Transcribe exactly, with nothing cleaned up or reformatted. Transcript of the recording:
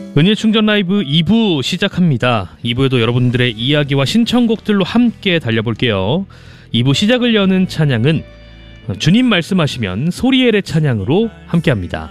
은혜 충전 라이브 이 부 시작합니다. 이 부에도 여러분들의 이야기와 신청곡들로 함께 달려볼게요. 이 부 시작을 여는 찬양은 주님 말씀하시면 소리엘의 찬양으로 함께합니다.